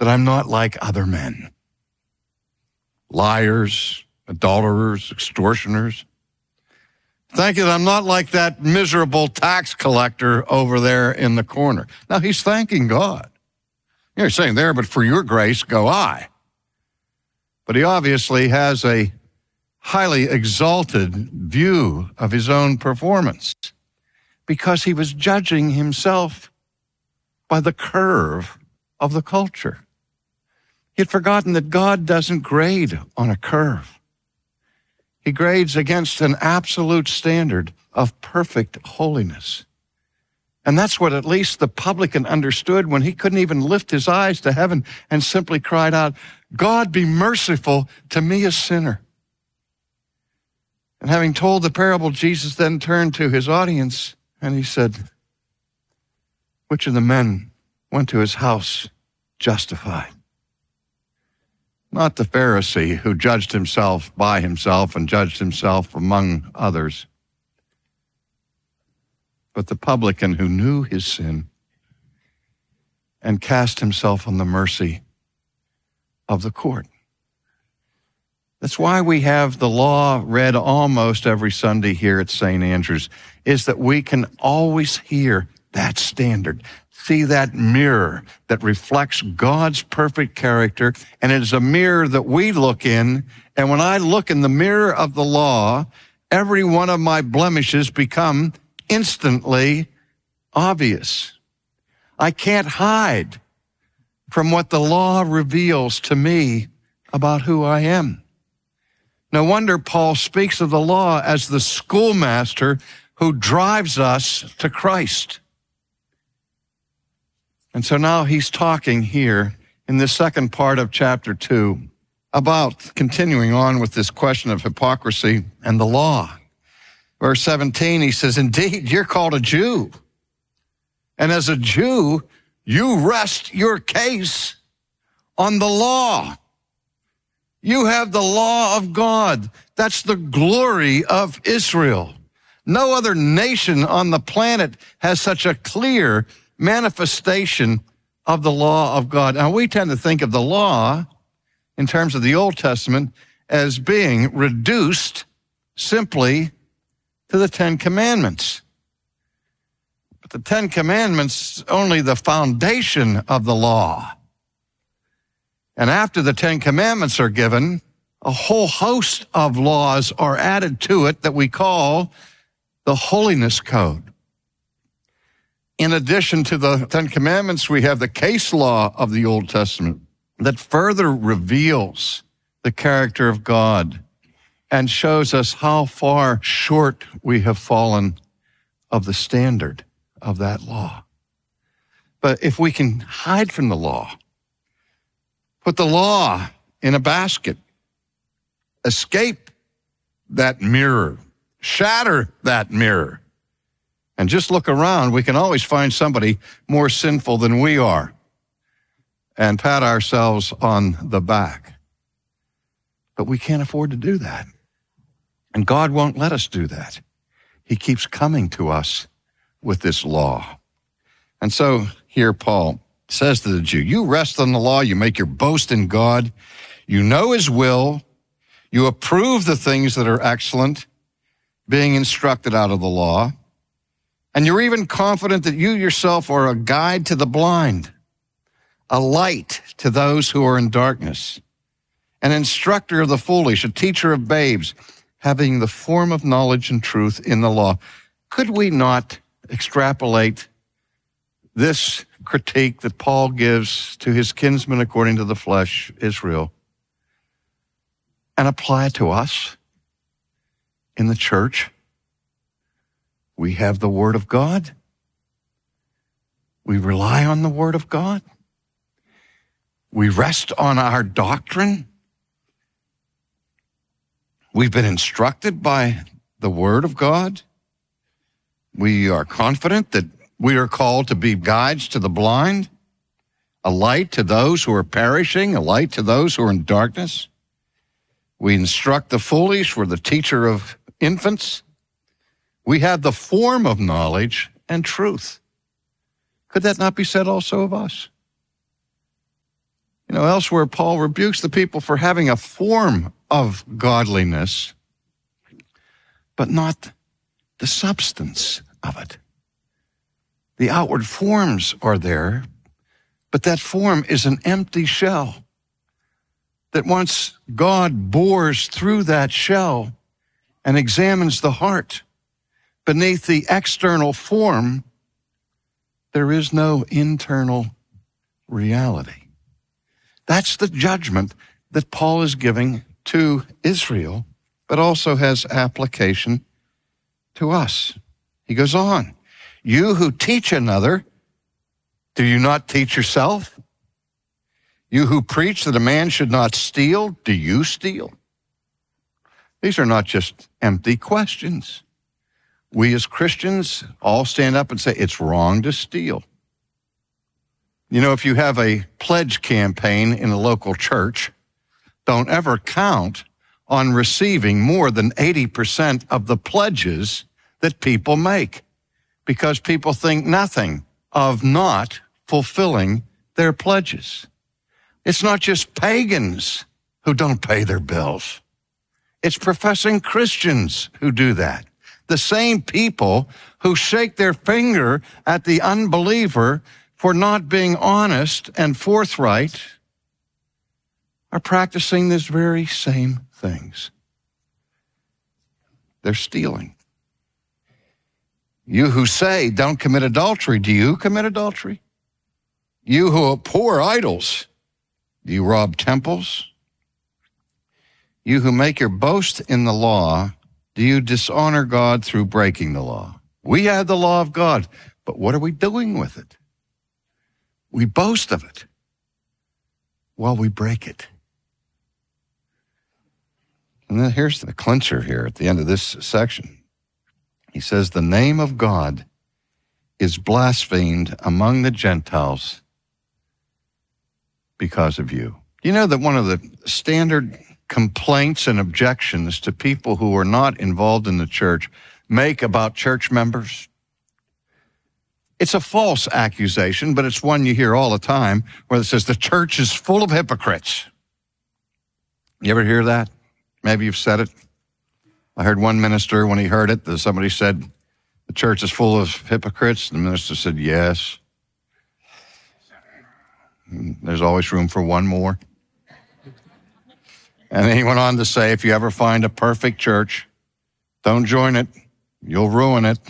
that I'm not like other men. Liars, adulterers, extortioners. Thank you that I'm not like that miserable tax collector over there in the corner. Now, he's thanking God. You're saying there, but for your grace go I. But he obviously has a highly exalted view of his own performance because he was judging himself by the curve of the culture. He had forgotten that God doesn't grade on a curve. He grades against an absolute standard of perfect holiness. And that's what at least the publican understood when he couldn't even lift his eyes to heaven and simply cried out, God, be merciful to me, a sinner. And having told the parable, Jesus then turned to his audience and he said, which of the men went to his house justified? Not the Pharisee who judged himself by himself and judged himself among others, but the publican who knew his sin and cast himself on the mercy of the court. That's why we have the law read almost every Sunday here at St. Andrews, is that we can always hear that standard, see that mirror that reflects God's perfect character, and it is a mirror that we look in, and when I look in the mirror of the law, every one of my blemishes become instantly obvious. I can't hide from what the law reveals to me about who I am. No wonder Paul speaks of the law as the schoolmaster who drives us to Christ. And so now he's talking here in the second part of chapter 2 about continuing on with this question of hypocrisy and the law. Verse 17, he says, indeed, you're called a Jew. And as a Jew, you rest your case on the law. You have the law of God. That's the glory of Israel. No other nation on the planet has such a clear manifestation of the law of God. Now, we tend to think of the law in terms of the Old Testament as being reduced simply to the Ten Commandments. But the Ten Commandments only the foundation of the law. And after the Ten Commandments are given, a whole host of laws are added to it that we call the Holiness Code. In addition to the Ten Commandments, we have the case law of the Old Testament that further reveals the character of God and shows us how far short we have fallen of the standard of that law. But if we can hide from the law, put the law in a basket, escape that mirror, shatter that mirror, and just look around, we can always find somebody more sinful than we are and pat ourselves on the back. But we can't afford to do that. And God won't let us do that. He keeps coming to us with this law. And so here Paul says to the Jew, you rest on the law, you make your boast in God, you know his will, you approve the things that are excellent, being instructed out of the law, and you're even confident that you yourself are a guide to the blind, a light to those who are in darkness, an instructor of the foolish, a teacher of babes, having the form of knowledge and truth in the law. Could we not extrapolate this critique that Paul gives to his kinsman according to the flesh, Israel, and apply it to us in the church? We have the Word of God. We rely on the Word of God. We rest on our doctrine. We've been instructed by the Word of God. We are confident that we are called to be guides to the blind, a light to those who are perishing, a light to those who are in darkness. We instruct the foolish. We're the teacher of infants. We have the form of knowledge and truth. Could that not be said also of us? Elsewhere, Paul rebukes the people for having a form of godliness, but not the substance of it. The outward forms are there, but that form is an empty shell. That once God bores through that shell and examines the heart, beneath the external form, there is no internal reality. That's the judgment that Paul is giving to Israel, but also has application to us. He goes on, you who teach another, do you not teach yourself? You who preach that a man should not steal, do you steal? These are not just empty questions. We as Christians all stand up and say, it's wrong to steal. If you have a pledge campaign in a local church, don't ever count on receiving more than 80% of the pledges that people make, because people think nothing of not fulfilling their pledges. It's not just pagans who don't pay their bills. It's professing Christians who do that. The same people who shake their finger at the unbeliever for not being honest and forthright are practicing these very same things. They're stealing. You who say, don't commit adultery, do you commit adultery? You who abhor idols, do you rob temples? You who make your boast in the law, do you dishonor God through breaking the law? We have the law of God, but what are we doing with it? We boast of it while we break it. And then here's the clincher here at the end of this section. He says, the name of God is blasphemed among the Gentiles because of you. You know that one of the standard complaints and objections to people who are not involved in the church make about church members? It's a false accusation, but it's one you hear all the time, where it says the church is full of hypocrites. You ever hear that? Maybe you've said it. I heard one minister, when he heard it, that somebody said, the church is full of hypocrites. The minister said, yes. There's always room for one more. And then he went on to say, if you ever find a perfect church, don't join it. You'll ruin it.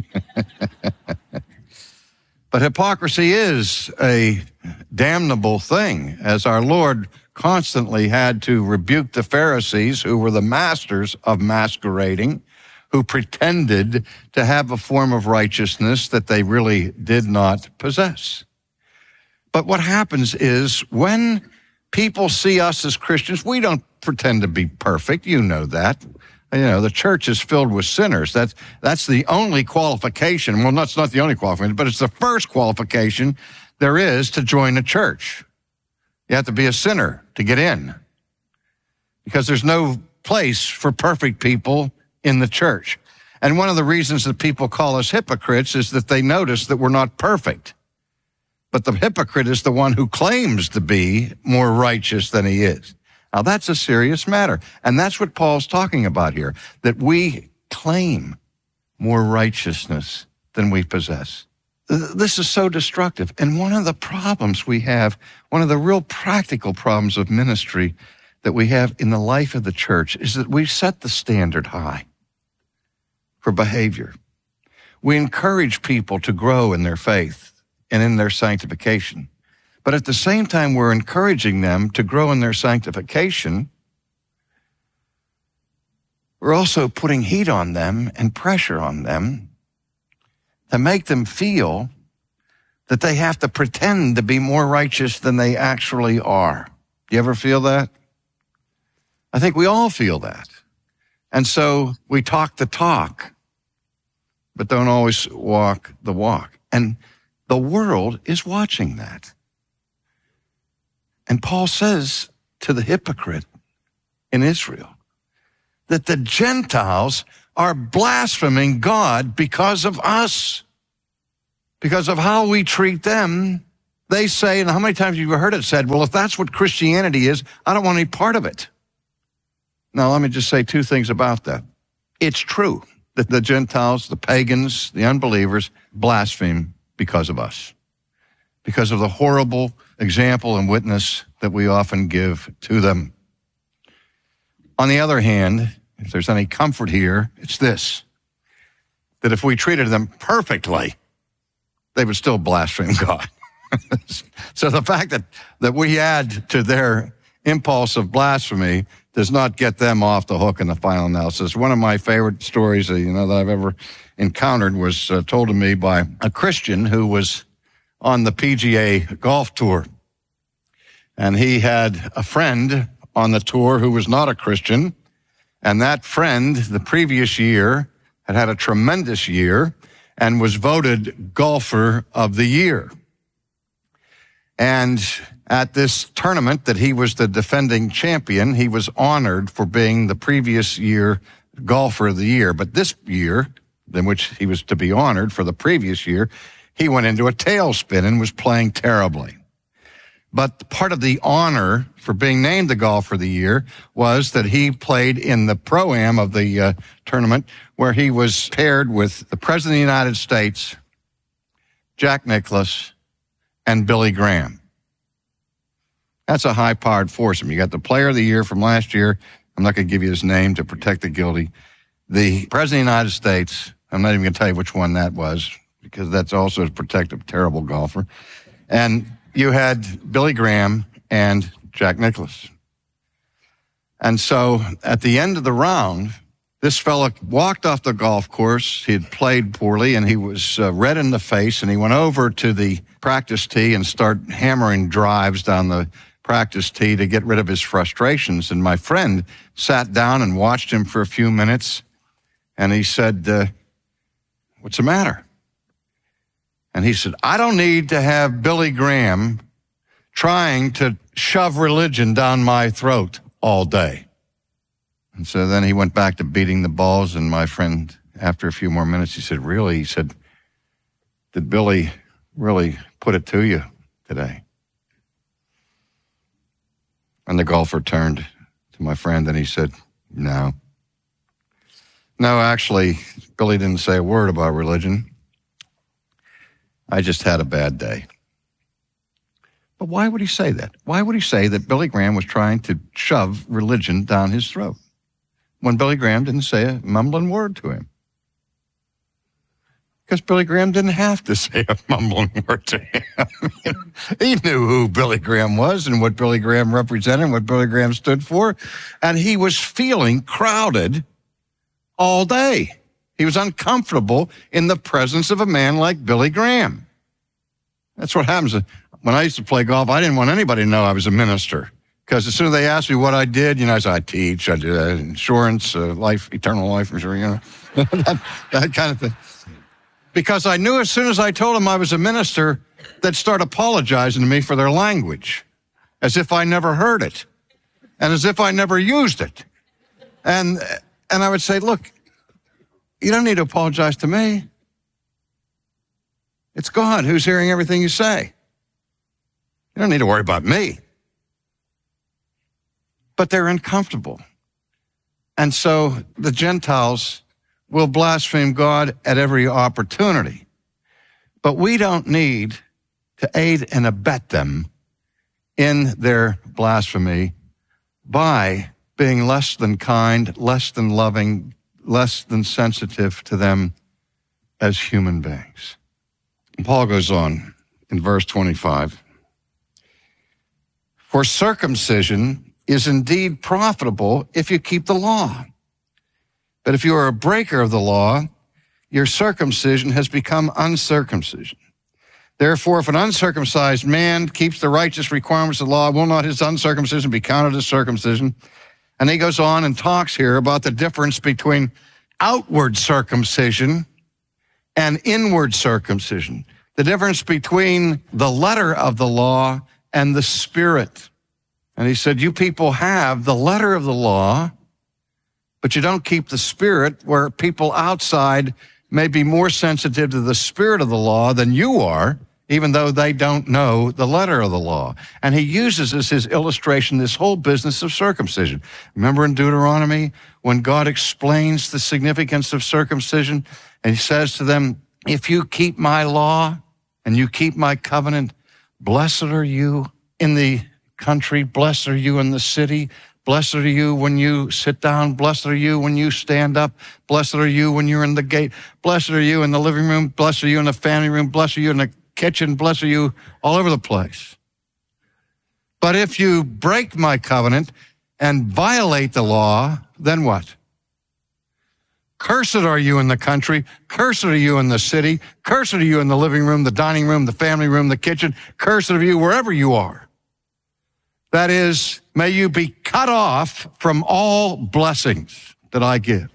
But hypocrisy is a damnable thing, as our Lord constantly had to rebuke the Pharisees, who were the masters of masquerading, who pretended to have a form of righteousness that they really did not possess. But what happens is when people see us as Christians, we don't pretend to be perfect. You know that. The church is filled with sinners. That's the only qualification. Well, that's not the only qualification, but it's the first qualification there is to join a church. You have to be a sinner to get in, because there's no place for perfect people in the church. And one of the reasons that people call us hypocrites is that they notice that we're not perfect. But the hypocrite is the one who claims to be more righteous than he is. Now, that's a serious matter. And that's what Paul's talking about here, that we claim more righteousness than we possess. This is so destructive. And one of the problems we have, one of the real practical problems of ministry that we have in the life of the church, is that we set the standard high for behavior. We encourage people to grow in their faith and in their sanctification. But at the same time, we're encouraging them to grow in their sanctification. We're also putting heat on them and pressure on them to make them feel that they have to pretend to be more righteous than they actually are. Do you ever feel that? I think we all feel that. And so we talk the talk, but don't always walk the walk. And the world is watching that. And Paul says to the hypocrite in Israel that the Gentiles are blaspheming God because of us, because of how we treat them They say, and how many times have you heard it said, well, if that's what Christianity is, I don't want any part of it. Now, let me just say two things about that. It's true that the Gentiles, the pagans, the unbelievers blaspheme because of us, because of the horrible example and witness that we often give to them. On the other hand, if there's any comfort here, it's this, that if we treated them perfectly, they would still blaspheme God. So the fact that we add to their impulse of blasphemy does not get them off the hook in the final analysis. One of my favorite stories that I've ever encountered was told to me by a Christian who was on the PGA golf tour. And he had a friend on the tour who was not a Christian. And that friend, the previous year, had a tremendous year and was voted golfer of the year. And at this tournament that he was the defending champion, he was honored for being the previous year golfer of the year. But this year, in which he was to be honored for the previous year, he went into a tailspin and was playing terribly. But part of the honor for being named the golfer of the year was that he played in the pro-am of the tournament, where he was paired with the President of the United States, Jack Nicklaus, and Billy Graham. That's a high-powered foursome. You got the player of the year from last year. I'm not going to give you his name to protect the guilty. The President of the United States, I'm not even going to tell you which one that was, because that's also to protect a terrible golfer. And you had Billy Graham and Jack Nicklaus. And so at the end of the round, this fella walked off the golf course. He had played poorly, and he was red in the face, and he went over to the practice tee and started hammering drives down the practice tee to get rid of his frustrations. And my friend sat down and watched him for a few minutes, and he said, what's the matter? And he said, I don't need to have Billy Graham trying to shove religion down my throat all day. And so then he went back to beating the balls, and my friend, after a few more minutes, he said, really? He said, did Billy really put it to you today? And the golfer turned to my friend and he said, no. No, actually, Billy didn't say a word about religion. I just had a bad day. But why would he say that? Why would he say that Billy Graham was trying to shove religion down his throat when Billy Graham didn't say a mumbling word to him? Because Billy Graham didn't have to say a mumbling word to him. He knew who Billy Graham was and what Billy Graham represented and what Billy Graham stood for. And he was feeling crowded all day. He was uncomfortable in the presence of a man like Billy Graham. That's what happens. When I used to play golf, I didn't want anybody to know I was a minister. Because as soon as they asked me what I did, I said, I teach, I do insurance, life, eternal life insurance, that kind of thing. Because I knew as soon as I told them I was a minister, they'd start apologizing to me for their language, as if I never heard it, and as if I never used it. And I would say, look, you don't need to apologize to me. It's God who's hearing everything you say. You don't need to worry about me. But they're uncomfortable. And so the Gentiles will blaspheme God at every opportunity. But we don't need to aid and abet them in their blasphemy by being less than kind, less than loving, less than sensitive to them as human beings. And Paul goes on in verse 25. For circumcision is indeed profitable if you keep the law. But if you are a breaker of the law, your circumcision has become uncircumcision. Therefore, if an uncircumcised man keeps the righteous requirements of the law, will not his uncircumcision be counted as circumcision? And he goes on and talks here about the difference between outward circumcision and inward circumcision, the difference between the letter of the law and the spirit. And he said, you people have the letter of the law, but you don't keep the spirit, where people outside may be more sensitive to the spirit of the law than you are even though they don't know the letter of the law. And he uses as his illustration this whole business of circumcision. Remember in Deuteronomy when God explains the significance of circumcision, and he says to them, if you keep my law and you keep my covenant, blessed are you in the country, blessed are you in the city, blessed are you when you sit down, blessed are you when you stand up, blessed are you when you're in the gate, blessed are you in the living room, blessed are you in the family room, blessed are you in the kitchen, blessed are you all over the place. But if you break my covenant and violate the law, then what? Cursed are you in the country, cursed are you in the city, cursed are you in the living room, the dining room, the family room, the kitchen, cursed are you wherever you are. That is, may you be cut off from all blessings that I give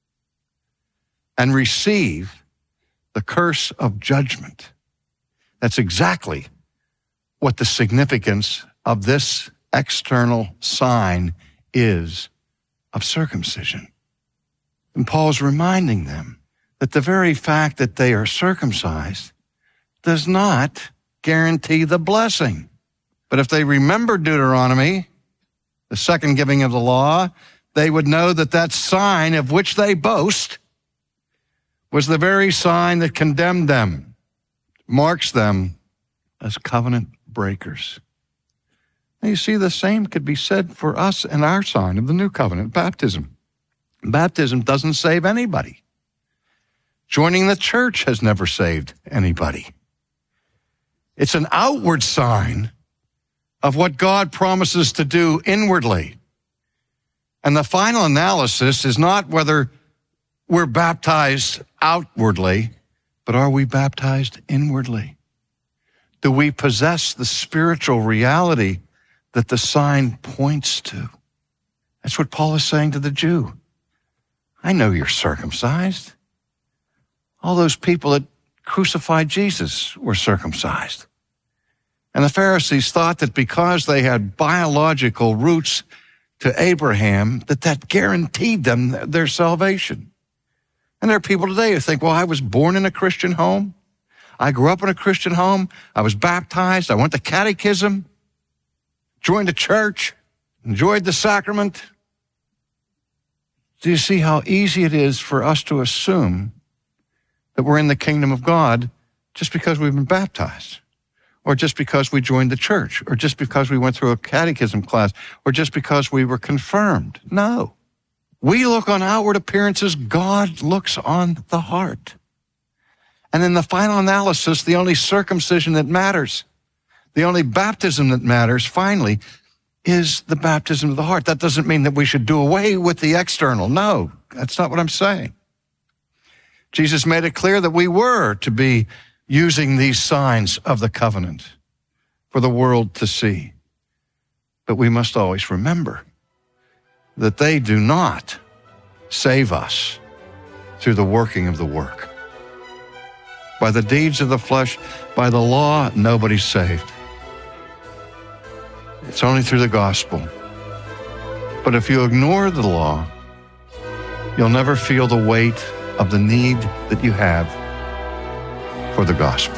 and receive the curse of judgment. That's exactly what the significance of this external sign is of circumcision. And Paul's reminding them that the very fact that they are circumcised does not guarantee the blessing. But if they remember Deuteronomy, the second giving of the law, they would know that that sign of which they boast was the very sign that condemned them, marks them as covenant breakers. And you see, the same could be said for us and our sign of the new covenant, baptism. Baptism doesn't save anybody. Joining the church has never saved anybody. It's an outward sign of what God promises to do inwardly. And the final analysis is not whether we're baptized outwardly, but are we baptized inwardly? Do we possess the spiritual reality that the sign points to? That's what Paul is saying to the Jew. I know you're circumcised. All those people that crucified Jesus were circumcised. And the Pharisees thought that because they had biological roots to Abraham, that guaranteed them their salvation. And there are people today who think, well, I was born in a Christian home. I grew up in a Christian home. I was baptized. I went to catechism, joined a church, enjoyed the sacrament. Do you see how easy it is for us to assume that we're in the kingdom of God just because we've been baptized, or just because we joined the church, or just because we went through a catechism class, or just because we were confirmed? No. We look on outward appearances. God looks on the heart. And in the final analysis, the only circumcision that matters, the only baptism that matters, finally, is the baptism of the heart. That doesn't mean that we should do away with the external. No, that's not what I'm saying. Jesus made it clear that we were to be using these signs of the covenant for the world to see. But we must always remember that they do not save us through the working of the work. By the deeds of the flesh, by the law, nobody's saved. It's only through the gospel. But if you ignore the law, you'll never feel the weight of the need that you have for the gospel.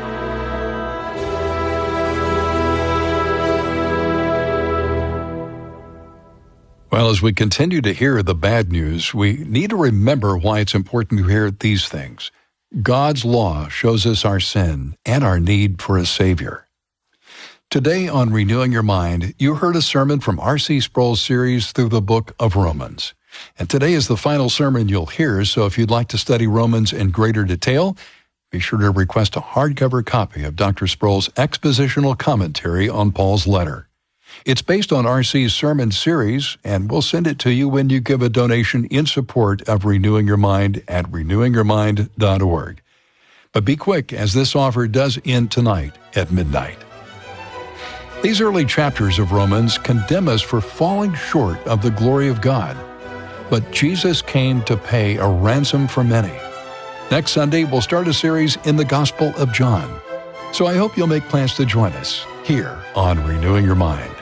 Well, as we continue to hear the bad news, we need to remember why it's important to hear these things. God's law shows us our sin and our need for a Savior. Today on Renewing Your Mind, you heard a sermon from R.C. Sproul's series through the book of Romans. And today is the final sermon you'll hear, so if you'd like to study Romans in greater detail, be sure to request a hardcover copy of Dr. Sproul's expositional commentary on Paul's letter. It's based on R.C.'s sermon series, and we'll send it to you when you give a donation in support of Renewing Your Mind at renewingyourmind.org. But be quick, as this offer does end tonight at midnight. These early chapters of Romans condemn us for falling short of the glory of God. But Jesus came to pay a ransom for many. Next Sunday, we'll start a series in the Gospel of John. So I hope you'll make plans to join us here on Renewing Your Mind.